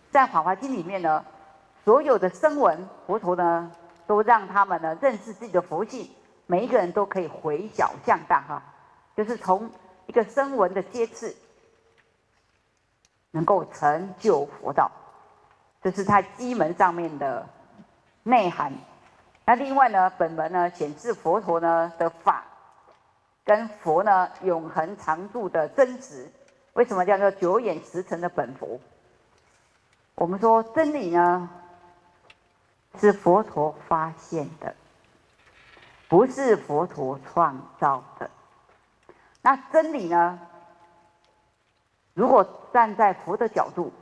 在《法华经》里面呢，所有的声闻佛陀呢，都让他们呢认识自己的佛性，每一个人都可以回小向大哈，就是从一个声闻的阶次，能够成就佛道，这是它基门上面的内涵。那另外呢，本文呢显示佛陀呢的法跟佛呢永恒常住的真实。为什么叫做久远实成的本佛？我们说真理呢是佛陀发现的，不是佛陀创造的。那真理呢，如果站在佛的角度，